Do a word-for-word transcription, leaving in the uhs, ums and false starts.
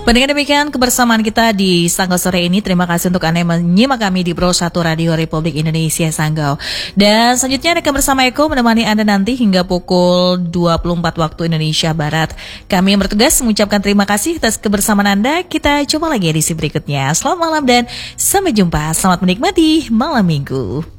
Dengan demikian kebersamaan kita di Sanggau sore ini. Terima kasih untuk Anda yang menyimak kami di Pro satu Radio Republik Indonesia Sanggau. Dan selanjutnya akan bersama Eko menemani Anda nanti hingga pukul dua puluh empat waktu Indonesia Barat. Kami yang bertugas mengucapkan terima kasih atas kebersamaan Anda. Kita coba lagi edisi berikutnya. Selamat malam dan sampai jumpa. Selamat menikmati malam minggu.